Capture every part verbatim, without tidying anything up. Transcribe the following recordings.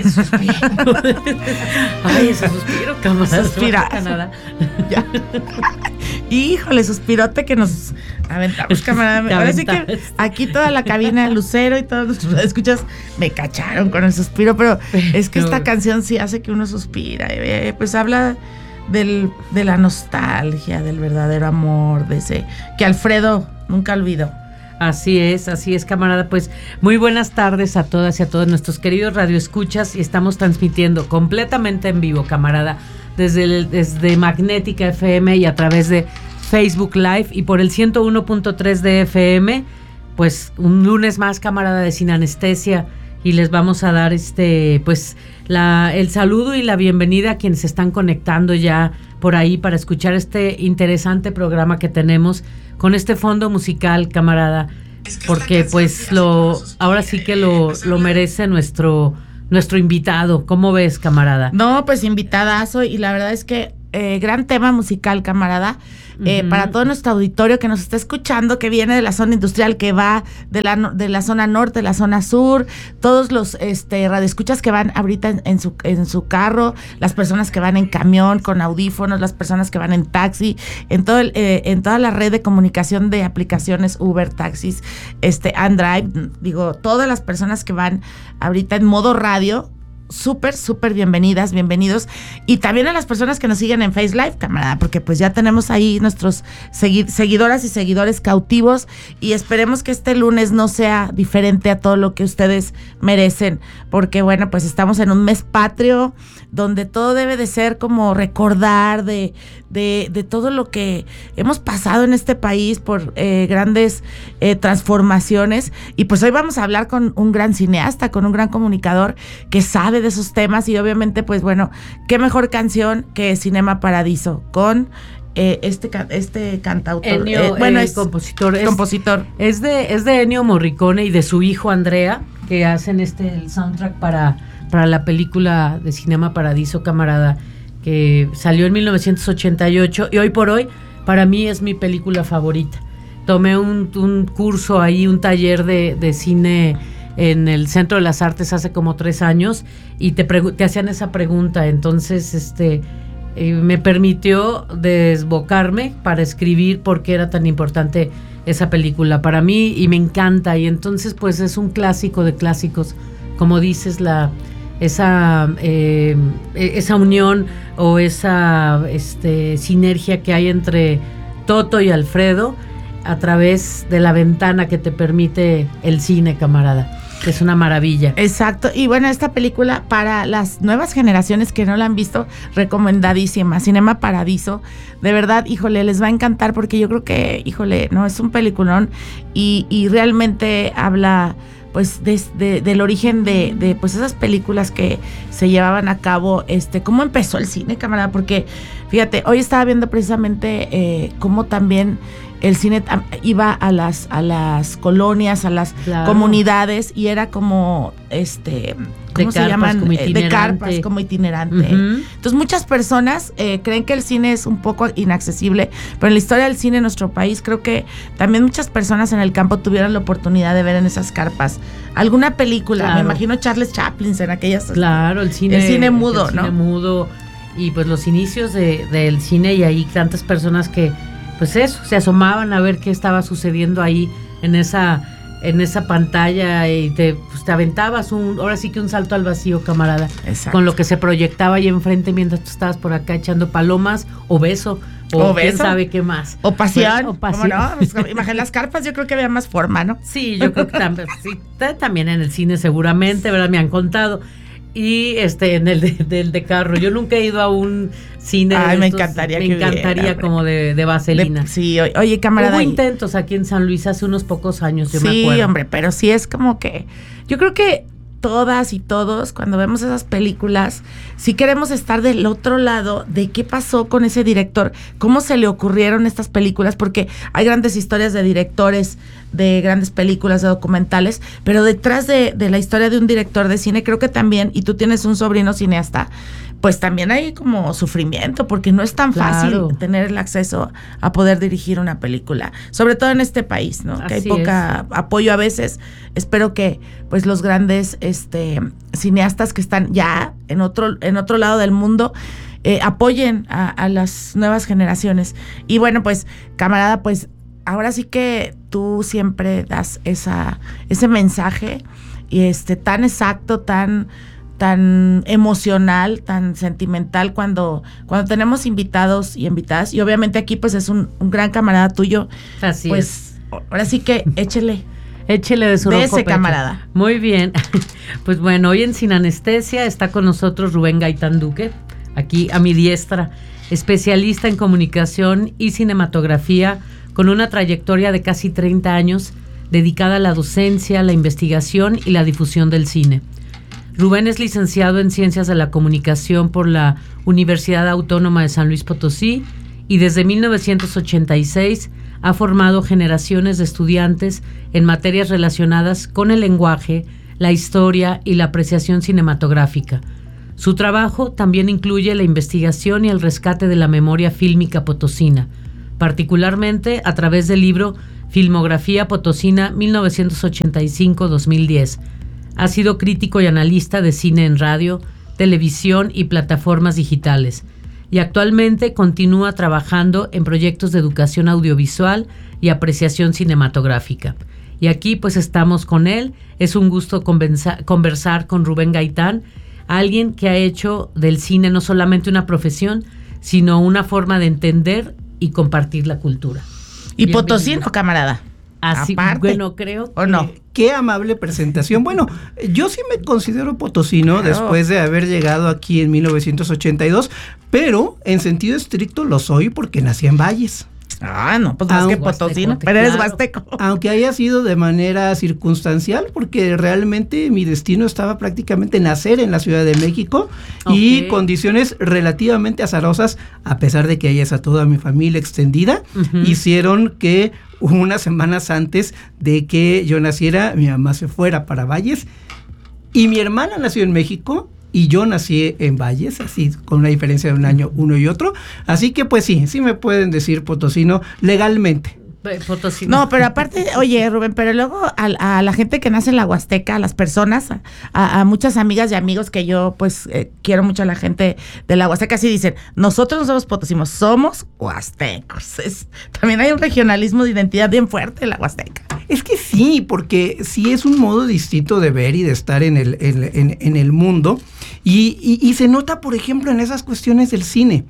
Ay, suspiro. Ay, ese suspiro, camarada. Suspira. Ya. Híjole, suspirote que nos aventamos, camarada. Ahora sí que aquí toda la cabina, Lucero y todos nuestros escuchas me cacharon con el suspiro, pero es que esta canción sí hace que uno suspira. Eh, pues habla del, de la nostalgia, del verdadero amor, de ese que Alfredo nunca olvidó. Así es, así es, camarada. Pues muy buenas tardes a todas y a todos nuestros queridos radioescuchas, y estamos transmitiendo completamente en vivo, camarada, desde, el, desde Magnética F M y a través de Facebook Live y por el ciento uno punto tres de F M. Pues un lunes más, camarada, de Sin Anestesia, y les vamos a dar este pues la el saludo y la bienvenida a quienes se están conectando ya por ahí para escuchar este interesante programa que tenemos con este fondo musical, camarada, porque pues lo ahora sí que lo, lo merece nuestro nuestro invitado. ¿Cómo ves, camarada? No, pues invitadazo, y la verdad es que eh, gran tema musical, camarada. Eh, uh-huh. Para todo nuestro auditorio que nos está escuchando, que viene de la zona industrial, que va de la de la zona norte, de la zona sur, todos los este radioescuchas que van ahorita en, en su en su carro, las personas que van en camión con audífonos, las personas que van en taxi, en todo el, eh, en toda la red de comunicación de aplicaciones Uber, taxis, este Andrive, digo, todas las personas que van ahorita en modo radio. Súper, súper bienvenidas, bienvenidos. Y también a las personas que nos siguen en Face Live, camarada, porque pues ya tenemos ahí nuestros segui- seguidoras y seguidores cautivos, y esperemos que este lunes no sea diferente a todo lo que ustedes merecen, porque bueno, pues estamos en un mes patrio donde todo debe de ser como recordar de, de, de todo lo que hemos pasado en este país por eh, grandes eh, transformaciones, y pues hoy vamos a hablar con un gran cineasta, con un gran comunicador que sabe de esos temas, y obviamente pues bueno, qué mejor canción que Cinema Paradiso con eh, este este cantautor, Ennio, eh, bueno el es compositor, es, compositor es de es de Ennio Morricone y de su hijo Andrea, que hacen este el soundtrack para para la película de Cinema Paradiso, camarada, que salió en mil novecientos ochenta y ocho, y hoy por hoy para mí es mi película favorita. Tomé un, un curso ahí, un taller de, de cine en el Centro de las Artes hace como tres años, y te, pregu- te hacían esa pregunta. Entonces este eh, me permitió desbocarme para escribir por qué era tan importante esa película para mí, y me encanta. Y entonces pues es un clásico de clásicos, como dices, la esa eh, esa unión o esa este sinergia que hay entre Toto y Alfredo a través de la ventana que te permite el cine, camarada. Es una maravilla. Exacto. Y bueno, esta película para las nuevas generaciones que no la han visto, recomendadísima. Cinema Paradiso. De verdad, híjole, les va a encantar, porque yo creo que, híjole, no, es un peliculón, y, y realmente habla pues de, de, del origen de, de pues esas películas que se llevaban a cabo, este, cómo empezó el cine, camarada, porque fíjate, hoy estaba viendo precisamente eh, cómo también el cine iba a las a las colonias, a las claro. comunidades, y era como este ¿cómo de se carpas, llaman? Como de carpas, como itinerante. Uh-huh. Entonces muchas personas eh, creen que el cine es un poco inaccesible, pero en la historia del cine en nuestro país creo que también muchas personas en el campo tuvieron la oportunidad de ver en esas carpas alguna película. Claro. Me imagino Charles Chaplin en aquellas. Claro, el cine, el cine mudo, el ¿no? El cine mudo, y pues los inicios de, del cine, y ahí tantas personas que pues eso, se asomaban a ver qué estaba sucediendo ahí en esa en esa pantalla, y te, pues te aventabas un, ahora sí que un salto al vacío, camarada. Exacto. Con lo que se proyectaba ahí enfrente mientras tú estabas por acá echando palomas o beso o, o quién beso. Sabe qué más. O pasión. O pasión. ¿Cómo no? Pues, imagínate, las carpas yo creo que había más forma, ¿no? Sí, yo creo que también, sí, también en el cine seguramente, ¿verdad? Me han contado. Y este en el de, del de carro. Yo nunca he ido a un cine. Ay, de me estos, encantaría me que encantaría hubiera, como de, de vaselina. Le, sí, oye, camarada. Hubo intentos aquí en San Luis hace unos pocos años, yo sí, me acuerdo. Sí, hombre, pero sí es como que yo creo que todas y todos, cuando vemos esas películas, sí queremos estar del otro lado de qué pasó con ese director, cómo se le ocurrieron estas películas, porque hay grandes historias de directores de grandes películas, de documentales, pero detrás de, de la historia de un director de cine, creo que también, y tú tienes un sobrino cineasta, pues también hay como sufrimiento, porque no es tan Claro. fácil tener el acceso a poder dirigir una película, sobre todo en este país, ¿no? Que hay Así poca apoyo a veces. Espero que pues los grandes este cineastas que están ya en otro en otro lado del mundo eh, apoyen a, a las nuevas generaciones. Y bueno, pues camarada, pues ahora sí que tú siempre das esa ese mensaje y este tan exacto, tan tan emocional, tan sentimental cuando cuando tenemos invitados y invitadas, y obviamente aquí pues es un, un gran camarada tuyo. Así Pues ahora sí que échele. Échele de su De rojo ese pecho. camarada. Muy bien. Pues bueno, hoy en Sin Anestesia está con nosotros Rubén Gaitán Duque, aquí a mi diestra, especialista en comunicación y cinematografía, con una trayectoria de casi treinta años dedicada a la docencia, la investigación y la difusión del cine. Rubén es licenciado en Ciencias de la Comunicación por la Universidad Autónoma de San Luis Potosí y desde mil novecientos ochenta y seis ha formado generaciones de estudiantes en materias relacionadas con el lenguaje, la historia y la apreciación cinematográfica. Su trabajo también incluye la investigación y el rescate de la memoria fílmica potosina, particularmente a través del libro Filmografía Potosina mil novecientos ochenta y cinco a dos mil diez. Ha sido crítico y analista de cine en radio, televisión y plataformas digitales, y actualmente continúa trabajando en proyectos de educación audiovisual y apreciación cinematográfica. Y aquí pues estamos con él. Es un gusto conversa- conversar con Rubén Gaitán, alguien que ha hecho del cine no solamente una profesión, sino una forma de entender y compartir la cultura. Y Bienvenido. potosino, camarada. Así, Aparte. bueno, creo ¿O no? Eh, Qué amable presentación. Bueno, yo sí me considero potosino Claro. después de haber llegado aquí en mil novecientos ochenta y dos, pero en sentido estricto lo soy porque nací en Valles. Ah, no, pues más Ah, que huasteco, potosino, te- pero eres claro. huasteco. Aunque haya sido de manera circunstancial, porque realmente mi destino estaba prácticamente nacer en la Ciudad de México y Ok. condiciones relativamente azarosas, a pesar de que hayas a toda mi familia extendida, Ujú. hicieron que unas semanas antes de que yo naciera, mi mamá se fuera para Valles y mi hermana nació en México y yo nací en Valles, así con una diferencia de un año uno y otro. Así que pues sí, sí me pueden decir potosino legalmente. Eh, Potosino. No, pero aparte, oye, Rubén, pero luego a, a la gente que nace en la Huasteca, a las personas, a, a muchas amigas y amigos que yo, pues, eh, quiero mucho a la gente de la Huasteca, así dicen, nosotros no somos potosinos, somos huastecos. Es- también hay un regionalismo de identidad bien fuerte en la Huasteca. Es que sí, porque sí es un modo distinto de ver y de estar en el, en, en- en el mundo. Y, y- y se nota, por ejemplo, en esas cuestiones del cine.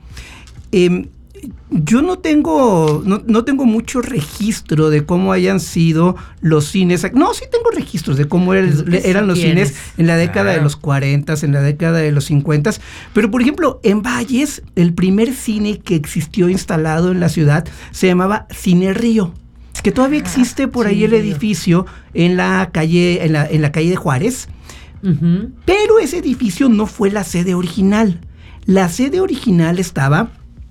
Em, yo no tengo, no, no tengo mucho registro de cómo hayan sido los cines. No, sí tengo registros de cómo eran, Creo que sí eran los tienes. cines en la década Claro. de los cuarenta, en la década de los cincuenta. Pero, por ejemplo, en Valles, el primer cine que existió instalado en la ciudad se llamaba Cine Río, que todavía existe por ahí Cine el Río. edificio en la calle, en la, en la calle de Juárez. Ujú. Pero ese edificio no fue la sede original. La sede original estaba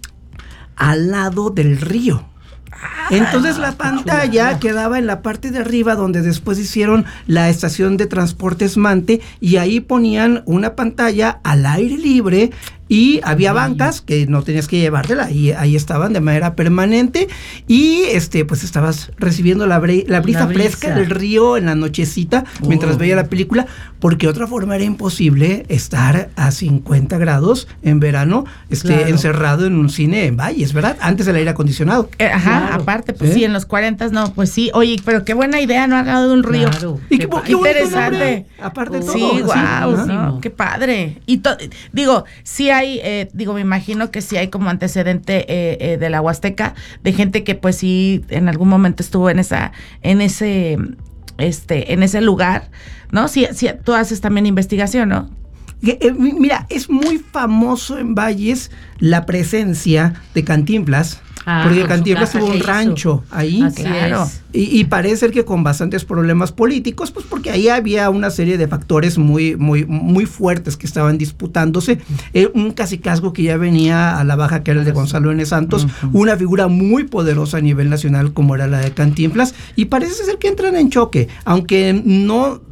al lado del río. Entonces la pantalla quedaba en la parte de arriba donde después hicieron la estación de transportes Mante y ahí ponían una pantalla al aire libre y había bancas que no tenías que llevártela, ahí, ahí estaban de manera permanente y este pues estabas recibiendo la, bre- la brisa La brisa. fresca del río en la nochecita mientras Oh. veía la película, porque otra forma era imposible estar a cincuenta grados en verano este, Claro. encerrado en un cine en Valles, ¿verdad? Antes del aire acondicionado. Eh, ajá, Claro. aparte, pues ¿Eh? sí, en los cuarenta, no, pues sí, oye, pero qué buena idea, no ha dado de un río. Claro. Y Qué qué, pa- qué bonito interesante. nombre, aparte de todo. Sí, así, guau, ajá. ¿no? Qué padre. Y to- digo, sí hay, eh, digo, me imagino que sí hay como antecedente eh, eh, de la Huasteca, de gente que pues sí en algún momento estuvo en esa, en ese, este, en ese lugar, ¿no? Sí, sí, tú haces también investigación, ¿no? Que, eh, mi- mira, es muy famoso en Valles la presencia de Cantinflas, Ah, porque con su Cantinflas casa tuvo que un hizo. rancho ahí. Así Claro. es. Y, y parece ser que con bastantes problemas políticos, pues porque ahí había una serie de factores muy, muy, muy fuertes que estaban disputándose. Eh, un cacicazgo que ya venía a la baja, que era el de Gonzalo N. Santos, una figura muy poderosa a nivel nacional como era la de Cantinflas, y parece ser que entran en choque, aunque no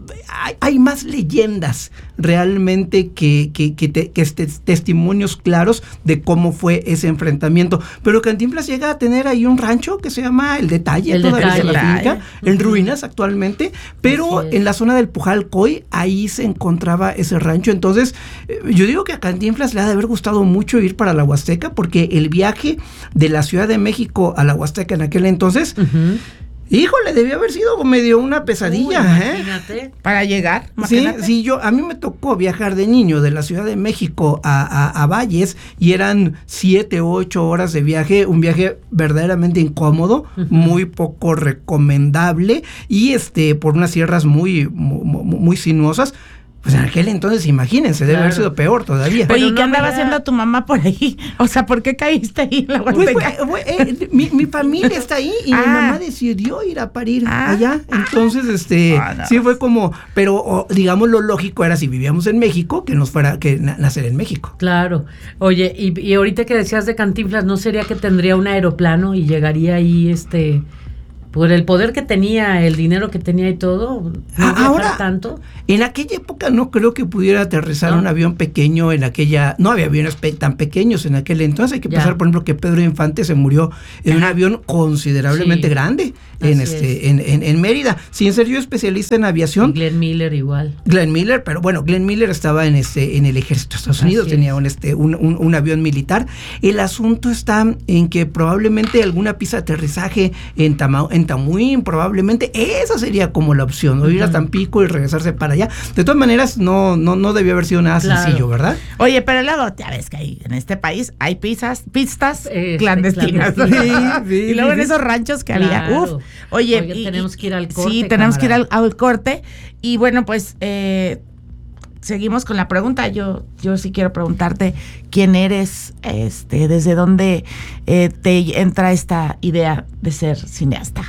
hay, hay más leyendas realmente que, que, que, te, que este, testimonios claros de cómo fue ese enfrentamiento. Pero Cantinflas llega a tener ahí un rancho que se llama El Detalle, El todavía Detalle. se la finca, en ruinas actualmente, pero en la zona del Pujalcoy, ahí se encontraba ese rancho. Entonces, eh, yo digo que a Cantinflas le ha de haber gustado mucho ir para la Huasteca, porque el viaje de la Ciudad de México a la Huasteca en aquel entonces, uh-huh. híjole, debió haber sido medio una pesadilla. Uy, imagínate. ¿Eh? Para llegar. Sí, sí, yo, a mí me tocó viajar de niño de la Ciudad de México a, a, a Valles, y eran siete o ocho horas de viaje, un viaje verdaderamente incómodo, uh-huh. muy poco recomendable, y este por unas sierras muy, muy, muy sinuosas. Pues en aquel entonces, imagínense, debe claro. haber sido peor todavía. Oye, ¿y qué no andaba da... haciendo tu mamá por ahí? O sea, ¿por qué caíste ahí en la Huasteca? Pues, eh, mi, mi familia está ahí y ah. mi mamá decidió ir a parir ah. allá. Entonces, este, ah, no. sí fue como, pero o, digamos lo lógico era si vivíamos en México, que nos fuera, que na- nacer en México. Claro. Oye, y, y ahorita que decías de Cantinflas, ¿no sería que tendría un aeroplano y llegaría ahí, este... por el poder que tenía, el dinero que tenía y todo, no ahora tanto? En aquella época no creo que pudiera aterrizar ¿no? un avión pequeño en aquella, no había aviones pe- tan pequeños en aquel entonces. Hay que ya. pensar, por ejemplo, que Pedro Infante se murió en Ajá. un avión considerablemente sí. grande en este en, en, en Mérida. Sin ser yo especialista en aviación. Y Glenn Miller igual. Glenn Miller, pero bueno, Glenn Miller estaba en este en el ejército de Estados Unidos, Así tenía un este un, un, un avión militar. El asunto está en que probablemente alguna pista de aterrizaje en Tama, en Tamuín, probablemente esa sería como la opción, ¿no? Ir a Tampico y regresarse para allá. De todas maneras, no no no debió haber sido nada claro. sencillo, ¿verdad? Oye, pero luego ya ves que hay, en este país hay pistas, pistas este, clandestinas. clandestinas. Sí, sí, y luego sí, en esos ranchos que había, claro. uf. Oye, Oye y, tenemos que ir al corte. Sí, tenemos camarada. que ir al, al corte. Y bueno, pues eh, seguimos con la pregunta. Yo, yo sí quiero preguntarte quién eres, este, desde dónde eh, te entra esta idea de ser cineasta.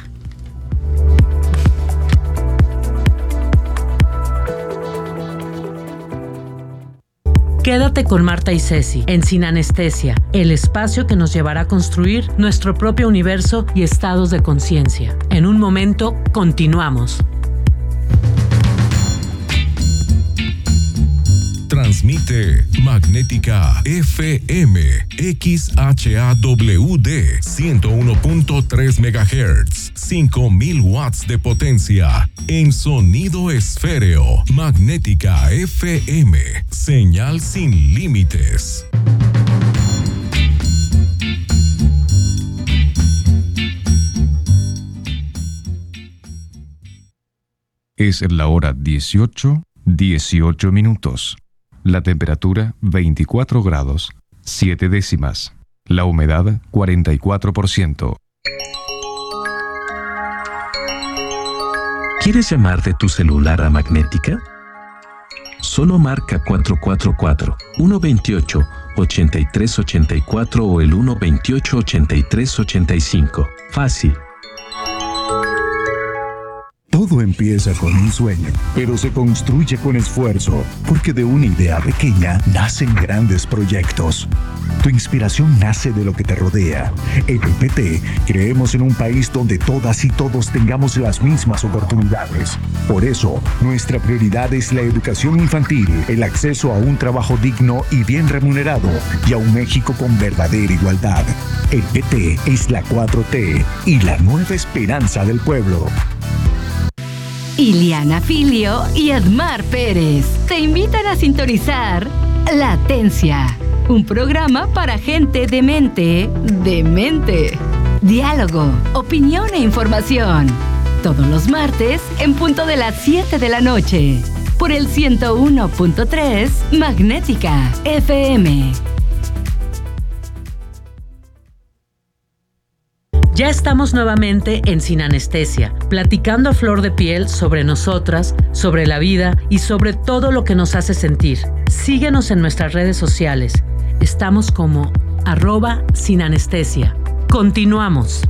Quédate con Marta y Ceci en Sin Anestesia, el espacio que nos llevará a construir nuestro propio universo y estados de conciencia. En un momento, continuamos. Transmite Magnética F M X H A W D ciento uno punto tres megahertz, cinco mil watts de potencia en sonido esféreo. Magnética F M, señal sin límites. Es la hora dieciocho, dieciocho minutos. La temperatura veinticuatro grados, siete décimas. La humedad cuarenta y cuatro por ciento. ¿Quieres llamar de tu celular a Magnética? Solo marca cuatro cuatro cuatro, uno dos ocho, ocho tres ocho cuatro o el uno dos ocho, ocho tres ocho cinco. Fácil. Todo empieza con un sueño, pero se construye con esfuerzo, porque de una idea pequeña nacen grandes proyectos. Tu inspiración nace de lo que te rodea. En el P T creemos en un país donde todas y todos tengamos las mismas oportunidades. Por eso, nuestra prioridad es la educación infantil, el acceso a un trabajo digno y bien remunerado, y a un México con verdadera igualdad. El P T es la cuatro T y la nueva esperanza del pueblo. Iliana Filio y Edmar Pérez te invitan a sintonizar Latencia, un programa para gente de mente, de mente. Diálogo, opinión e información. Todos los martes en punto de las siete de la noche. Por el ciento uno punto tres Magnética F M. Ya estamos nuevamente en Sin Anestesia, platicando a flor de piel sobre nosotras, sobre la vida y sobre todo lo que nos hace sentir. Síguenos en nuestras redes sociales. Estamos como arroba Sin Anestesia. Continuamos.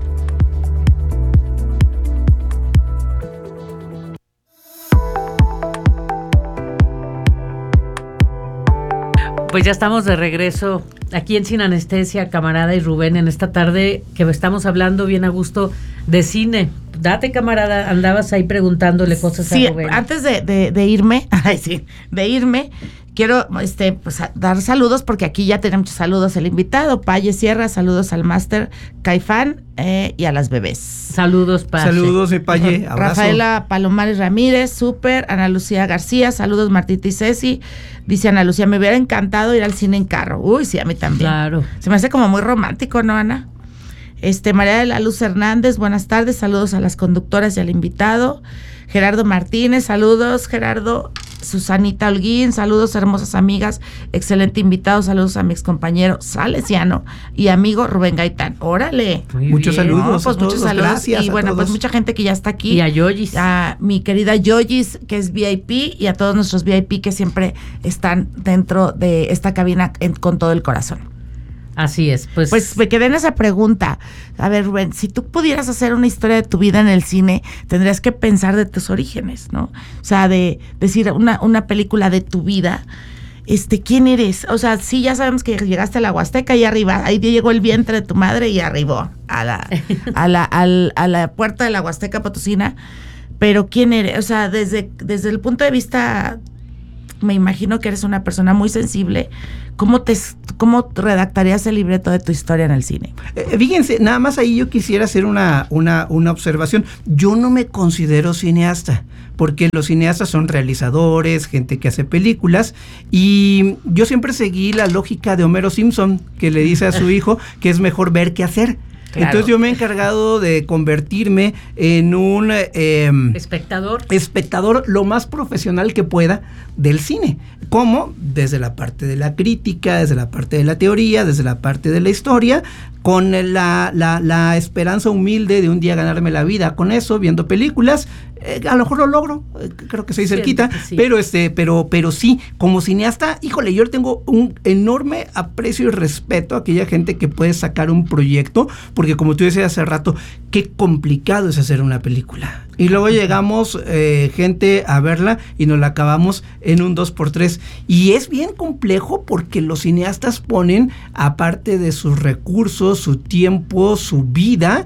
Pues ya estamos de regreso aquí en Sin Anestesia, camarada y Rubén, en esta tarde que estamos hablando bien a gusto de cine, date, camarada, andabas ahí preguntándole cosas sí, a Rubén. Antes de, de, de irme, ay, sí, de irme, quiero este, pues, dar saludos, porque aquí ya tenemos muchos saludos el invitado, Paye Sierra, saludos al máster Caifán eh, y a las bebés. Saludos, Paye. Saludos, mi Paye, abrazo. Rafaela Palomares Ramírez, súper. Ana Lucía García, saludos Martita y Ceci. Dice Ana Lucía, me hubiera encantado ir al cine en carro. Uy, sí, a mí también. Claro. Se me hace como muy romántico, ¿no, Ana? Este, María de la Luz Hernández, buenas tardes, saludos a las conductoras y al invitado. Gerardo Martínez, saludos, Gerardo. Susanita Holguín, saludos, hermosas amigas, excelente invitado, saludos a mi excompañero salesiano y amigo Rubén Gaitán. Órale. Muy muchos bien. Saludos. No, pues a todos, muchos saludos. Gracias. Y bueno, todos. pues mucha gente que ya está aquí. Y a Yoyis. A mi querida Yoyis, que es V I P, y a todos nuestros V I P que siempre están dentro de esta cabina en, con todo el corazón. Así es, pues. Pues me quedé en esa pregunta. A ver, Rubén, si tú pudieras hacer una historia de tu vida en el cine, tendrías que pensar de tus orígenes, ¿no? O sea, de decir una, una película de tu vida. Este, ¿quién eres? O sea, sí, ya sabemos que llegaste a la Huasteca y arriba, ahí llegó el vientre de tu madre y arribó a la, a la, al, a la puerta de la Huasteca Potosina. Pero ¿quién eres? O sea, desde, desde el punto de vista, me imagino que eres una persona muy sensible. ¿Cómo te cómo redactarías el libreto de tu historia en el cine? Eh, fíjense, nada más ahí yo quisiera hacer una, una, una observación. Yo no me considero cineasta, porque los cineastas son realizadores, gente que hace películas, y yo siempre seguí la lógica de Homero Simpson, que le dice a su hijo que es mejor ver que hacer. Claro. Entonces yo me he encargado de convertirme en un eh, espectador espectador lo más profesional que pueda del cine. ¿Cómo? Desde la parte de la crítica, desde la parte de la teoría, desde la parte de la historia, con la, la, la esperanza humilde de un día ganarme la vida con eso, viendo películas. Eh, a lo mejor lo logro, eh, creo que soy cerquita, sí. pero este, pero, pero sí, como cineasta, híjole, yo tengo un enorme aprecio y respeto a aquella gente que puede sacar un proyecto, porque como tú decías hace rato, qué complicado es hacer una película. Y luego llegamos eh, gente a verla y nos la acabamos en un dos por tres. Y es bien complejo porque los cineastas ponen, aparte de sus recursos, su tiempo, su vida,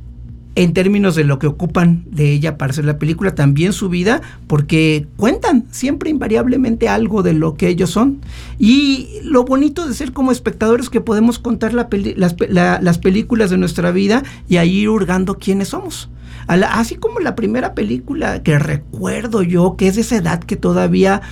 en términos de lo que ocupan de ella para hacer la película, también su vida, porque cuentan siempre invariablemente algo de lo que ellos son. Y lo bonito de ser como espectadores es que podemos contar la peli- las, la, las películas de nuestra vida y ahí ir hurgando quiénes somos. A la, así como la primera película que recuerdo yo, que es de esa edad que todavía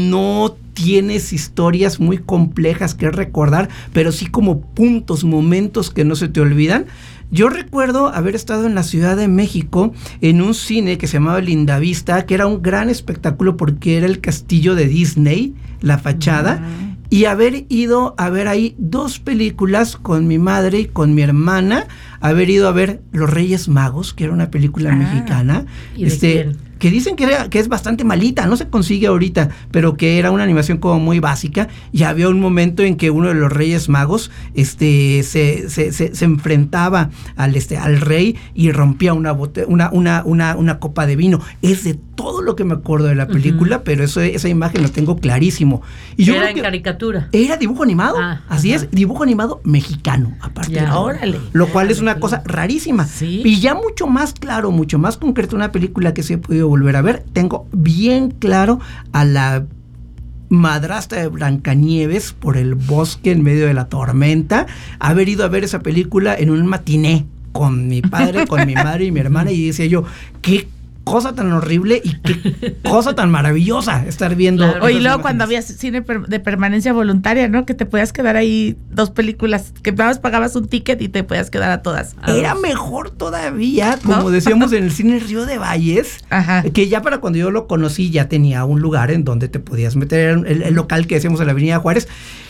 no tienes historias muy complejas que recordar, pero sí como puntos, momentos que no se te olvidan. Yo recuerdo haber estado en la Ciudad de México en un cine que se llamaba Lindavista, que era un gran espectáculo porque era el castillo de Disney, la fachada, uh-huh. y haber ido a ver ahí dos películas con mi madre y con mi hermana, haber ido a ver Los Reyes Magos, que era una película ah, mexicana, ¿y este, de que dicen que, era, que es bastante malita, no se consigue ahorita, pero que era una animación como muy básica, y había un momento en que uno de los Reyes Magos este, se, se, se, se enfrentaba al, este, al rey y rompía una, bote, una, una, una, una copa de vino. Es de todo lo que me acuerdo de la película, uh-huh. pero eso, esa imagen lo tengo clarísimo. Y yo era creo en que caricatura. Era dibujo animado, ah, ajá. así es, dibujo animado mexicano, aparte. Ya, de órale. Lo cual es una cosa rarísima. ¿Sí? Y ya mucho más claro, mucho más concreto, una película que sí he podido volver a ver, tengo bien claro a la madrastra de Blancanieves por el bosque en medio de la tormenta, haber ido a ver esa película en un matiné con mi padre, con mi madre y mi hermana, y decía yo, qué cosa tan horrible y qué cosa tan maravillosa estar viendo. Claro. Oye, luego cuando había cine per- de permanencia voluntaria, ¿no? Que te podías quedar ahí dos películas, que nada más pagabas un ticket y te podías quedar a todas. Era mejor todavía, como ¿no? decíamos en el cine Río de Valles, ajá. que ya para cuando yo lo conocí ya tenía un lugar en donde te podías meter, el, el local que decíamos en la Avenida Juárez,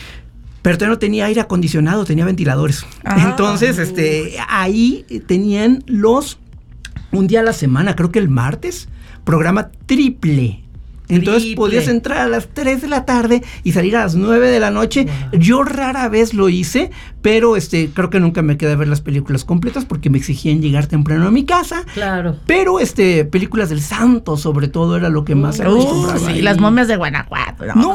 pero todavía no tenía aire acondicionado, tenía ventiladores. Ah. Entonces, este, ahí tenían los un día a la semana, creo que el martes, programa triple. Entonces triple. Podías entrar a las tres de la tarde y salir a las nueve de la noche. Wow. Yo rara vez lo hice, pero este creo que nunca me quedé a ver las películas completas porque me exigían llegar temprano a mi casa. Claro. Pero este películas del santo, sobre todo, era lo que más uh, acostumbraba. Sí, las momias de Guanajuato. No, no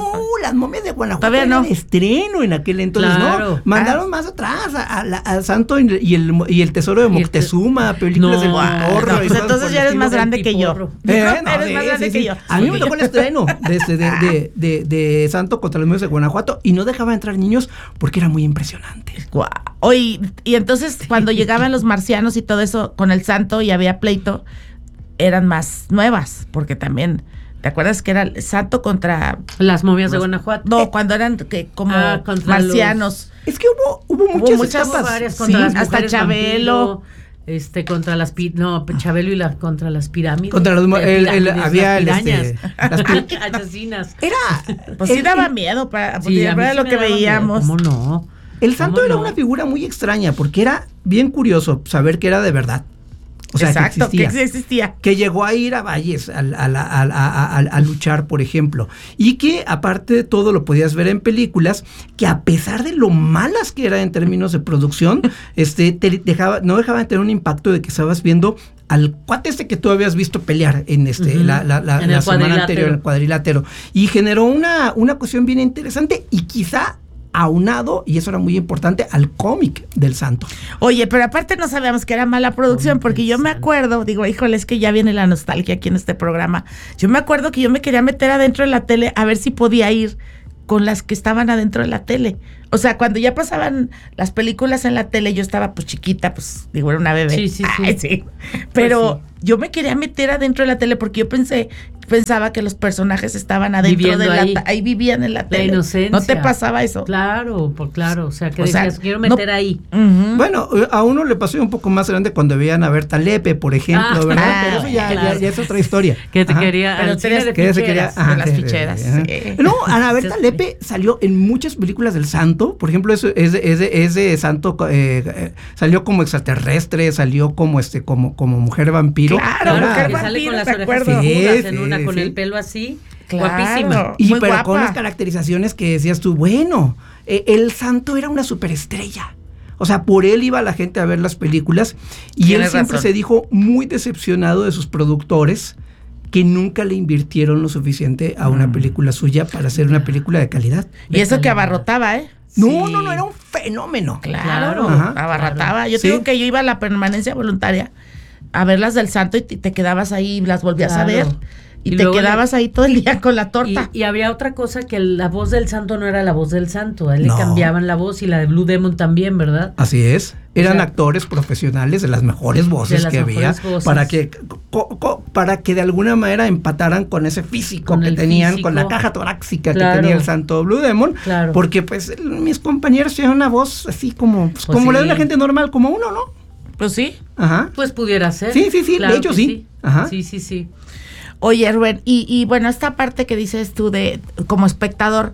las momias de Guanajuato Todavía no. eran estreno en aquel entonces, Claro. ¿no? Mandaron más atrás a, a la- al Santo y el, y el Tesoro de Y el te- Moctezuma, películas No, del no, Piporro. No, y pues cosas entonces por ya el eres más estilo. grande que yo. Piporro. Yo Eh, creo que no, eres sí, más sí, grande sí. que yo. A mí me tocó el estreno de, de, de, de, de, de Santo contra los momias de Guanajuato y no dejaba entrar niños porque era muy impresionante. Guau. Oye, y entonces cuando llegaban los marcianos y todo eso con el santo y había pleito, eran más nuevas, porque también, ¿te acuerdas que era el santo contra... Las momias de Guanajuato. No, cuando eran que como Ah, contra marcianos. Es que hubo, hubo muchas, muchas- etapas. varias contra Sí, las hasta mujeres Chabelo. vampiro, este contra las pi- no Chabelo y la contra las pirámides. Contra los mo- Eh, el- el- pirámides, había las el, pirañas. este, las pi- asesinas. Era... Pues sí el- daba el- miedo, para, Sí, a mí era sí lo me que daba miedo. veíamos. ¿Cómo no? El santo ¿Cómo era no? una figura muy extraña porque era bien curioso saber que era de verdad. O sea, Exacto, que que existía. existía. Que llegó a ir a Valles a, a, a, a, a, a luchar, por ejemplo. Y que aparte de todo lo podías ver en películas que a pesar de lo malas que eran en términos de producción, este te dejaba, no dejaban de tener un impacto de que estabas viendo al cuate este que tú habías visto pelear en este Ujú. la, la, la, En la el semana cuadrilátero. anterior, en el cuadrilátero. Y generó una, una cuestión bien interesante y quizá aunado, y eso era muy importante, al cómic del santo. Oye, pero aparte no sabíamos que era mala producción, porque yo me acuerdo, digo, híjole, es que ya viene la nostalgia aquí en este programa. Yo me acuerdo que yo me quería meter adentro de la tele a ver si podía ir con las que estaban adentro de la tele. O sea, cuando ya pasaban las películas en la tele, yo estaba pues chiquita, pues digo, era una bebé. Sí, sí, sí. Ay, sí. Pero yo me quería meter adentro de la tele porque yo pensé, pensaba que los personajes estaban adentro Viviendo de la ahí. ta- ahí vivían en la La tele. inocencia. ¿No te pasaba eso? Claro, por claro, o sea, que O sea, decías, quiero no- meter ahí. Ujú. Bueno, eh, a uno le pasó un poco más grande cuando veían a Berta Lepe, por ejemplo, Ah, ¿verdad? ah, Pero eso ya, claro. ya- ya es otra historia. Que te Ajá. quería Pero al cine tenías de Que se quería, ficheras. ajá, de las sí, ficheras, sí, ajá. sí. No, Ana Berta Sí. Lepe salió en muchas películas del Santo. Por ejemplo, eso es de, es de, es de Santo, eh, eh, salió como extraterrestre, salió como este, como, como mujer vampiro. Claro, Claro, mujer que vampiro, sale con las me orejas acuerdo. peludas, Sí, en una sí, con sí. el pelo así, Claro. guapísima. Y Muy pero guapa. con unas caracterizaciones que decías tú, bueno, eh, el Santo era una superestrella. O sea, por él iba la gente a ver las películas y él Tienes siempre razón. se dijo muy decepcionado de sus productores que nunca le invirtieron lo suficiente a una película suya para hacer una película de calidad. Y eso que abarrotaba, ¿eh? No, Sí. no, no, era un fenómeno. Claro, Ajá. abarrotaba. Yo Sí. te digo que yo iba a la permanencia voluntaria a ver las del Santo y te, te quedabas ahí, las volvías Claro. a ver y, Y te luego quedabas ahí todo el día con la torta. Y, y había otra cosa que la voz del santo no era la voz del santo, a él No. le cambiaban la voz y la de Blue Demon también, ¿verdad? Así es. Eran sea, actores profesionales de las mejores voces las que había mejores voces. para que co- co- para que de alguna manera empataran con ese físico Con que el tenían, físico. con la caja torácica Claro. que tenía el santo Blue Demon, Claro. porque pues el- mis compañeros tienen una voz así como pues, Pues como la de sí. una gente normal, como uno, ¿no? Pues sí. Ajá. Pues pudiera ser. Sí, sí, sí, de hecho, que sí. Ajá. Sí, sí, sí. Oye, Rubén, y, y bueno, esta parte que dices tú de como espectador,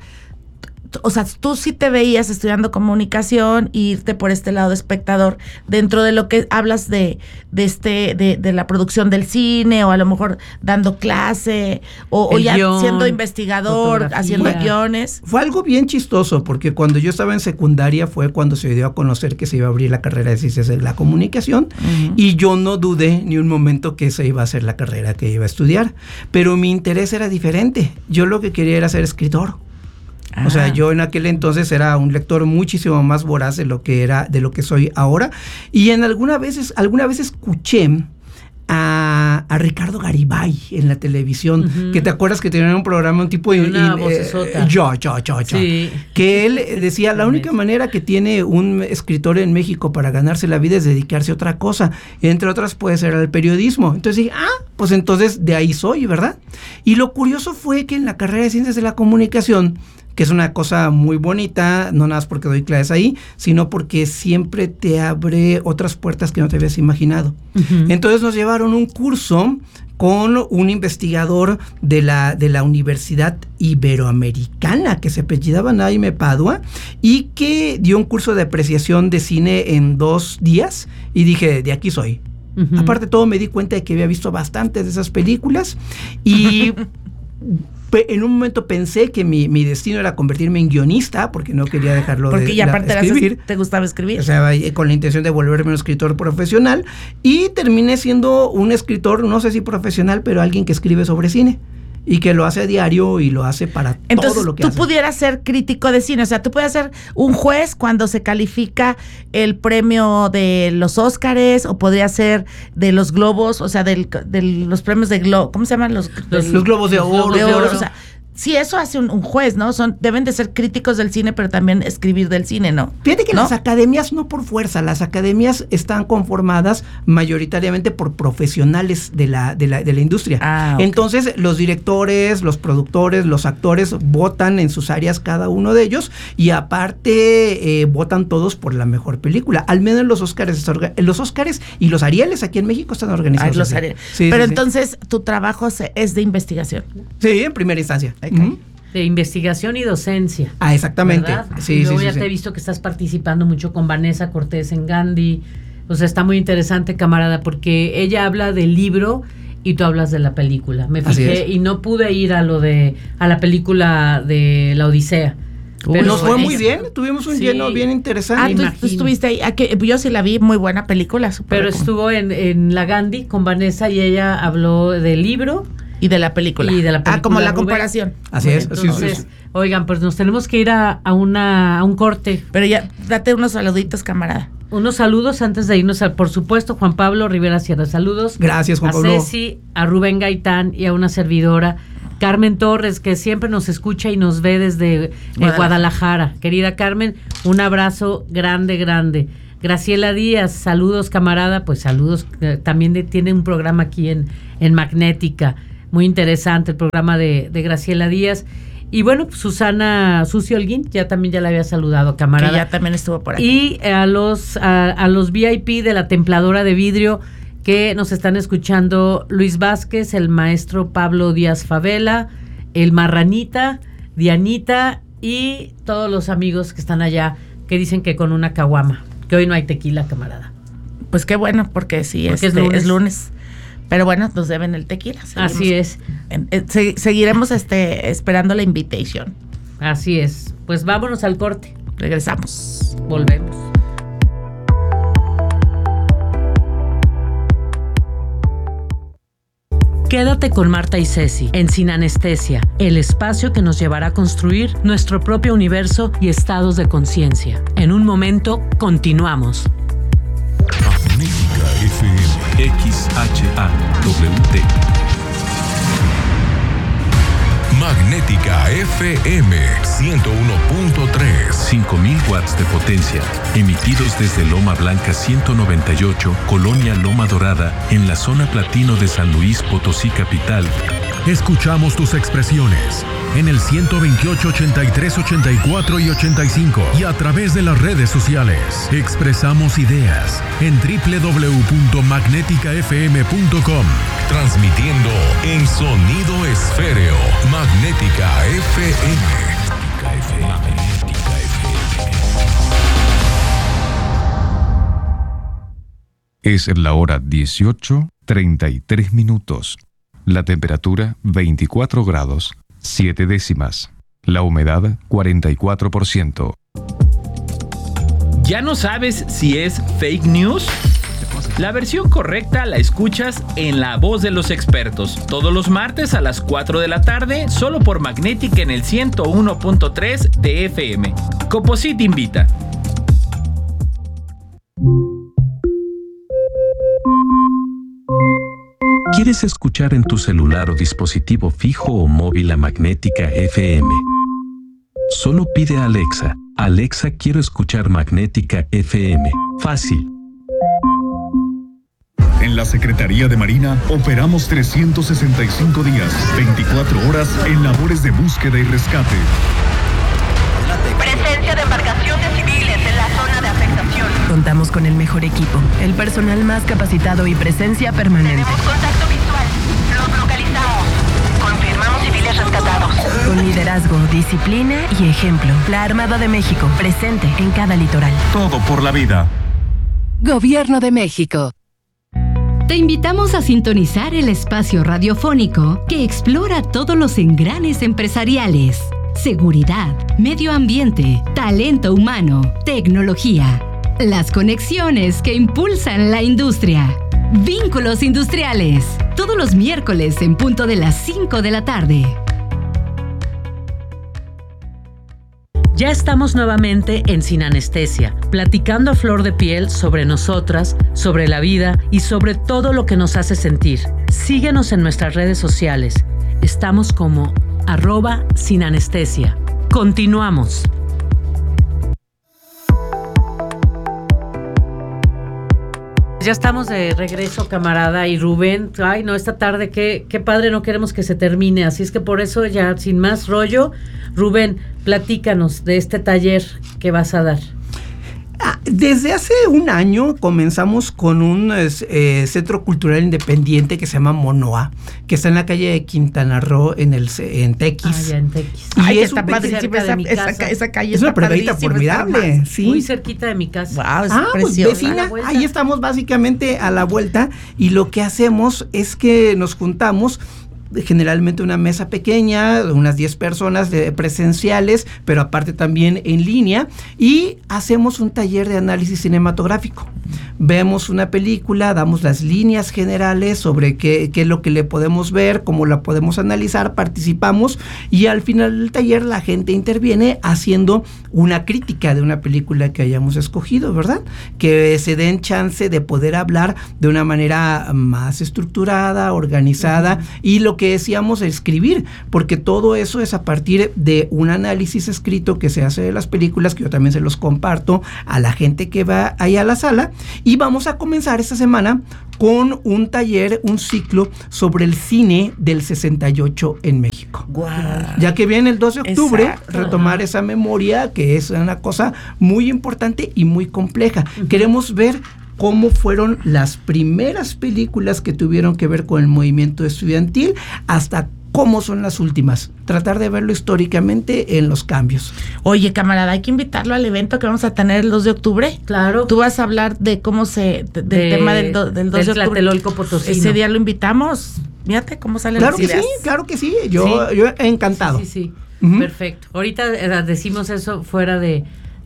t- o sea, tú sí te veías estudiando comunicación e irte por este lado de espectador dentro de lo que hablas de, de este, de, de la producción del cine, o a lo mejor dando clase, o, o El ya guión, siendo investigador, fotografía. haciendo guiones. Fue algo bien chistoso porque cuando yo estaba en secundaria fue cuando se dio a conocer que se iba a abrir la carrera de ciencias de la comunicación y yo no dudé ni un momento que esa iba a ser la carrera que iba a estudiar, pero mi interés era diferente. Yo lo que quería era ser escritor. O sea, Ah. yo en aquel entonces era un lector muchísimo más voraz de lo que era, de lo que soy ahora. Y en alguna veces, alguna vez escuché a, a Ricardo Garibay en la televisión, Ujú. que te acuerdas que tenían un programa, un tipo de Una vocesota. yo, yo, yo, yo. Sí. Que él decía, la única manera que tiene un escritor en México para ganarse la vida es dedicarse a otra cosa. Entre otras puede ser al periodismo. Entonces dije, ah, pues entonces de ahí soy, ¿verdad? Y lo curioso fue que en la carrera de Ciencias de la Comunicación, que es una cosa muy bonita, no nada más porque doy clases ahí, sino porque siempre te abre otras puertas que no te habías imaginado. Ujú. Entonces nos llevaron un curso con un investigador de la, de la Universidad Iberoamericana que se apellidaba Naime Padua y que dio un curso de apreciación de cine en dos días y dije, de aquí soy. Ujú. Aparte de todo me di cuenta de que había visto bastantes de esas películas y pe- en un momento pensé que mi, mi destino era convertirme en guionista porque no quería dejarlo de Porque ya la- aparte eras- escribir. te gustaba escribir. O sea, eh, con la intención de volverme un escritor profesional y terminé siendo un escritor, no sé si profesional, pero alguien que escribe sobre cine. y que lo hace a diario y lo hace para Entonces, todo lo que tú hace. pudieras ser crítico de cine, o sea, tú puedes ser un juez cuando se califica el premio de los Óscares, o podría ser de los Globos, o sea, del, de los premios de Globo, ¿cómo se llaman? Los, Los, del- los globos de oro. de oro, o sea, sí, eso hace un, un juez, ¿no? Son, deben de ser críticos del cine, pero también escribir del cine, ¿no? Fíjate que ¿No? las academias no por fuerza, las academias están conformadas mayoritariamente por profesionales de la, de la, de la industria. Ah, ok. Entonces, los directores, los productores, los actores votan en sus áreas cada uno de ellos, y aparte eh, votan todos por la mejor película. Al menos los Óscares, los Óscares y los Arieles aquí en México están organizados. Ay, los así. haré. Sí, pero sí, sí. entonces, tu trabajo se- es de investigación. Sí, en primera instancia. Ok. Ujú. De investigación y docencia. Ah, exactamente. ¿Verdad? Sí, Y sí, luego sí, ya sí. te he visto que estás participando mucho con Vanessa Cortés en Gandhi. O sea, está muy interesante, camarada, porque ella habla del libro y tú hablas de la película. Me Así fijé es. y no pude ir a lo de a la película de La Odisea. Uy, Pero Nos fue muy es- bien, tuvimos un Sí. lleno bien Ah, interesante. tú, tú imagino. estuviste ahí. Ah, que- yo sí la vi, muy buena película. súper Pero recom- estuvo en, en la Gandhi con Vanessa y ella habló del libro Y de la película. y de la película. Ah, como la Rubén. comparación. Así es. sí, sí, Entonces, sí. oigan, pues nos tenemos que ir a, a una a un corte. Pero ya, date unos saluditos, camarada. Unos saludos antes de irnos, a, por supuesto, Juan Pablo Rivera Sierra. Saludos. Gracias, Juan a Pablo. Ceci, a Rubén Gaitán y a una servidora, Carmen Torres, que siempre nos escucha y nos ve desde eh, Guadalajara. Guadalajara. Querida Carmen, un abrazo grande, grande. Graciela Díaz, saludos, camarada. Pues saludos. eh, también de- tiene un programa aquí en, en Magnética. Muy interesante el programa de, de Graciela Díaz. Y bueno, pues, Susana Susi Holguín, ya también ya la había saludado, Que camarada. ya también estuvo por aquí. Y a los a, a los V I P de la Templadora de Vidrio que nos están escuchando: Luis Vázquez, el maestro Pablo Díaz Favela, el Marranita, Dianita y todos los amigos que están allá que dicen que con una caguama, que hoy no hay tequila, camarada. Pues qué bueno, porque sí, Porque es este, lunes. es lunes. Pero bueno, nos deben el tequila. Seguimos- Así es, en- eh, se- seguiremos este, esperando la invitation. así es. Pues vámonos al corte, Regresamos. volvemos. Quédate con Marta y Ceci en Sin Anestesia, el espacio que nos llevará a construir nuestro propio universo y estados de conciencia. En un momento, continuamos. Magnética F M. X H A W T. Magnética F M ciento uno punto tres. cinco mil watts de potencia, emitidos desde Loma Blanca ciento noventa y ocho, Colonia Loma Dorada, en la zona platino de San Luis Potosí capital. Escuchamos tus expresiones en el ciento veintiocho, ochenta y tres, ochenta y cuatro y ochenta y cinco y a través de las redes sociales. Expresamos ideas en doble u doble u doble u punto magnética f m punto com. Transmitiendo en sonido esféreo. Magnética F M. Magnética F M. Es la hora dieciocho, treinta y tres minutos. La temperatura veinticuatro grados, siete décimas. La humedad cuarenta y cuatro por ciento. ¿Ya no sabes si es fake news? La versión correcta la escuchas en La Voz de los Expertos, todos los martes a las cuatro de la tarde, solo por Magnética en el ciento uno punto tres de F M. Coposit invita. ¿Quieres escuchar en tu celular o dispositivo fijo o móvil a Magnética F M? Solo pide a Alexa: Alexa, quiero escuchar Magnética F M. Fácil. En la Secretaría de Marina operamos trescientos sesenta y cinco días, veinticuatro horas en labores de búsqueda y rescate. Presencia de embarcaciones civiles en la zona de afectación. Contamos con el mejor equipo, el personal más capacitado y presencia permanente. Tenemos contacto visual. Los localizamos. Confirmamos civiles rescatados. Con liderazgo, disciplina y ejemplo. La Armada de México, presente en cada litoral. Todo por la vida. Gobierno de México. Te invitamos a sintonizar el espacio radiofónico que explora todos los engranes empresariales: seguridad, medio ambiente, talento humano, tecnología. Las conexiones que impulsan la industria. Vínculos industriales. todos los miércoles en punto de las cinco de la tarde. Ya estamos nuevamente en Sin Anestesia, platicando a flor de piel sobre nosotras, sobre la vida y sobre todo lo que nos hace sentir. Síguenos en nuestras redes sociales. Estamos como arroba Sin Anestesia. Continuamos. Ya estamos de regreso, camarada, y Rubén, ay no, esta tarde, qué, qué padre, no queremos que se termine, así es que por eso ya, sin más rollo, Rubén, platícanos de este taller que vas a dar. Desde hace un año comenzamos con un eh, centro cultural independiente que se llama Monoa, que está en la calle de Quintana Roo, en el en Tequis. Ah, ya en Tequis. Y Ay, es está un padrísimo esa, esa, esa calle. Es una está perverita padrísima, formidable, está sí. Muy cerquita de mi casa. Wow, es ah, pues preciosa. vecina, ahí estamos básicamente a la vuelta, y lo que hacemos es que nos juntamos, generalmente una mesa pequeña, unas diez personas de presenciales, pero aparte también en línea, y hacemos un taller de análisis cinematográfico. Vemos una película, damos las líneas generales sobre qué, qué es lo que le podemos ver, cómo la podemos analizar, participamos, y al final del taller la gente interviene haciendo una crítica de una película que hayamos escogido, ¿verdad? Que se den chance de poder hablar de una manera más estructurada, organizada, uh-huh. y lo que decíamos, escribir, porque todo eso es a partir de un análisis escrito que se hace de las películas, que yo también se los comparto a la gente que va ahí a la sala, y vamos a comenzar esta semana con un taller, un ciclo sobre el cine del sesenta y ocho en México. Wow. Ya que viene el dos de octubre, Exacto. retomar uh-huh. esa memoria, que es una cosa muy importante y muy compleja. Uh-huh. Queremos ver cómo fueron las primeras películas que tuvieron que ver con el movimiento estudiantil hasta cómo son las últimas. Tratar de verlo históricamente en los cambios. Oye, camarada, hay que invitarlo al evento que vamos a tener el dos de octubre. Claro. Tú vas a hablar de cómo se... De, del de, tema del, do, del dos del de octubre. Tlatelolco Potosino. Ese día lo invitamos. Fíjate cómo salen claro las que ideas. Sí, claro que sí. Yo, sí. yo encantado. Sí, sí, sí. Uh-huh. Perfecto. Ahorita eh, decimos eso fuera de...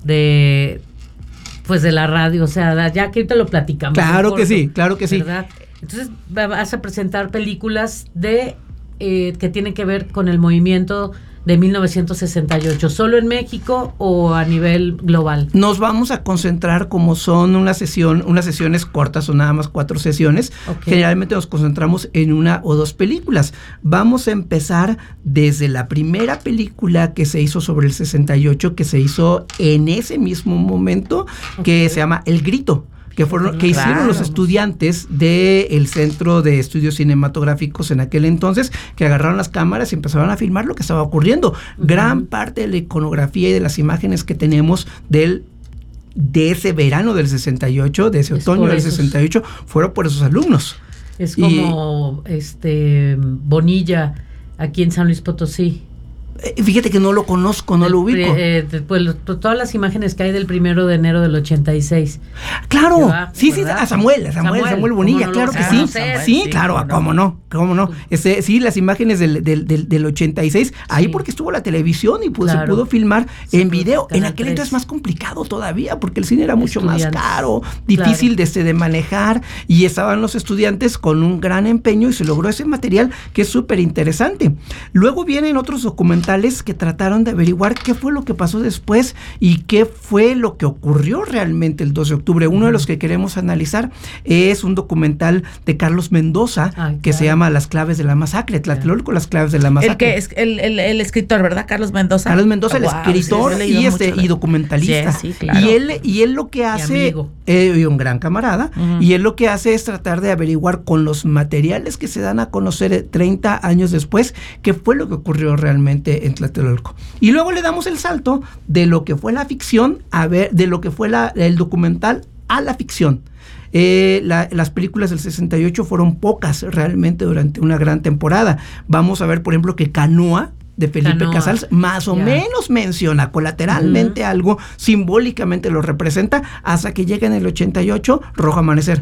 de pues de la radio, o sea, ya que ahorita lo platicamos. Claro corto, que sí, claro que sí. ¿verdad? Entonces vas a presentar películas de eh, que tienen que ver con el movimiento de mil novecientos sesenta y ocho, ¿solo en México o a nivel global? Nos vamos a concentrar, como son una sesión, unas sesiones cortas, o nada más cuatro sesiones, okay. Generalmente nos concentramos en una o dos películas. Vamos a empezar desde la primera película que se hizo sobre el sesenta y ocho, que se hizo en ese mismo momento, okay. Que se llama El Grito. Que, fueron, que hicieron claro. los estudiantes del Centro de Estudios Cinematográficos en aquel entonces, que agarraron las cámaras y empezaron a filmar lo que estaba ocurriendo. Uh-huh. Gran parte de la iconografía y de las imágenes que tenemos del de ese verano del sesenta y ocho, de ese es otoño del sesenta y ocho, fueron por esos alumnos. Es como y, este Bonilla, aquí en San Luis Potosí. Fíjate que no lo conozco, no el, lo ubico. Eh, pues, todas las imágenes que hay del primero de enero del ochenta y seis. Claro, va, sí, ¿verdad? sí, a Samuel, a Samuel, Samuel, Samuel Bonilla, no claro que sí. Samuel, sí, sí, claro, cómo, cómo no, cómo no. Este, sí, las imágenes del, del, del, del ochenta y seis, sí. Ahí porque estuvo la televisión y pues, claro. se pudo filmar sí, en video. En aquel entonces más complicado todavía, porque el cine era mucho más caro, difícil claro. de, de manejar, y estaban los estudiantes con un gran empeño y se logró ese material que es súper interesante. Luego vienen otros documentales que trataron de averiguar qué fue lo que pasó después y qué fue lo que ocurrió realmente el dos de octubre. Uno uh-huh. de los que queremos analizar es un documental de Carlos Mendoza, Ay, que claro. se llama Las claves de la masacre, Tlatelolco, Las claves de la masacre. El que es el, el, el escritor, ¿verdad? Carlos Mendoza. Carlos Mendoza, oh, el wow, escritor sí, y este y documentalista. Sí, sí, claro. Y él y él lo que hace, eh, y un gran camarada, uh-huh. y él lo que hace es tratar de averiguar con los materiales que se dan a conocer treinta años después qué fue lo que ocurrió realmente en Tlatelolco. Y luego le damos el salto de lo que fue la ficción a ver, de lo que fue la, el documental a la ficción. Eh, la, las películas del sesenta y ocho fueron pocas realmente durante una gran temporada. Vamos a ver, por ejemplo, que Canoa de Felipe Canoa. Casals más o yeah. menos menciona colateralmente uh-huh. algo, simbólicamente lo representa, hasta que llega en el ochenta y ocho Rojo Amanecer.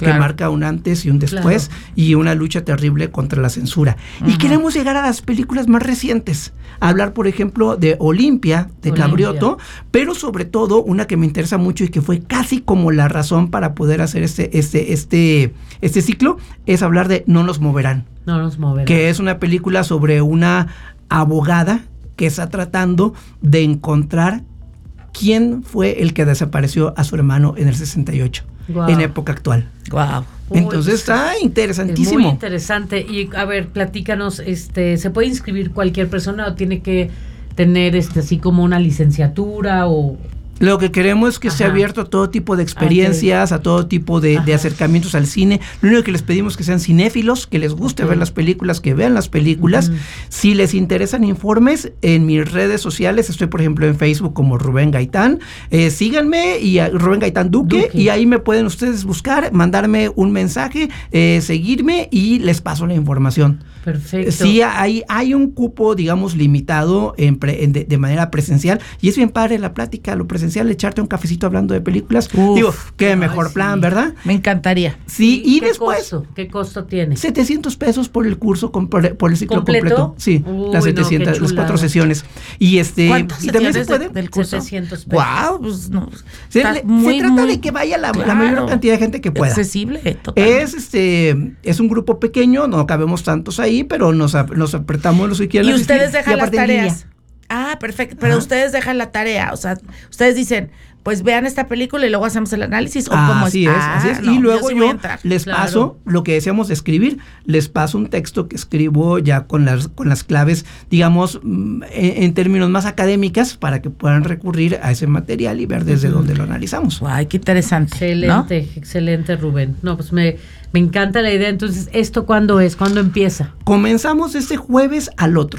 Claro. que marca un antes y un después, Claro. y una lucha terrible contra la censura. Y Ujú. queremos llegar a las películas más recientes, hablar, por ejemplo, de Olimpia, de Olimpia. Cabriotto, pero sobre todo una que me interesa mucho y que fue casi como la razón para poder hacer este, este, este, este ciclo, es hablar de No nos moverán, No nos moverán. que es una película sobre una abogada que está tratando de encontrar quién fue el que desapareció a su hermano en el sesenta y ocho, Guau. en época actual. Wow. Entonces Uy, está Es interesantísimo. muy interesante. Y a ver, platícanos, este, ¿se puede inscribir cualquier persona o tiene que tener este así como una licenciatura o Lo que queremos es que sea Ajá. abierto a todo tipo de experiencias, a todo tipo de, de Ajá. acercamientos al cine. Lo único que les pedimos es que sean cinéfilos, que les guste Ok. ver las películas, que vean las películas. Ujú. Si les interesan informes, en mis redes sociales, estoy por ejemplo en Facebook como Rubén Gaitán. Eh, síganme, y a Rubén Gaitán Duque, Duque. y ahí me pueden ustedes buscar, mandarme un mensaje, eh, seguirme y les paso la información. perfecto? Sí, hay, hay un cupo, digamos, limitado en pre- en de, de manera presencial, y es bien padre la plática, lo presencial, echarte un cafecito hablando de películas. Uf, Digo, qué ay, mejor sí. plan, ¿verdad? Me encantaría. Sí, y ¿Qué después, costo? ¿Qué costo tiene? setecientos pesos por el curso, con- por, por el ciclo ¿Completo? completo. Sí, Uy, las no, qué setecientos, las chulada. cuatro sesiones. Y este, ¿Cuántas y también se sesiones de- puede. del curso? setecientos pesos. Wow, pues no. Se, está le- se muy, trata muy de que vaya la, la claro. mayor cantidad de gente que pueda. accesible, totalmente. Es este es un grupo pequeño, no cabemos tantos ahí, pero nos, ap- nos apretamos los que quieran Y asistir, ustedes dejan las aparte en línea. tareas. Ah, perfecto. Pero Ajá. ustedes dejan la tarea. O sea, ustedes dicen, pues vean esta película y luego hacemos el análisis. ¿O cómo Así es, Ah, así es. no, Y luego sí yo, voy a entrar. les Claro. paso lo que deseamos de escribir, les paso un texto que escribo ya con las, con las claves, digamos, mm, en, en términos más académicas, para que puedan recurrir a ese material y ver desde Ujú. dónde lo analizamos. Ay, qué interesante. ¿no? Excelente, excelente, Rubén. No, pues me, me encanta la idea. Entonces, ¿esto cuándo es? ¿Cuándo empieza? Comenzamos este jueves al otro.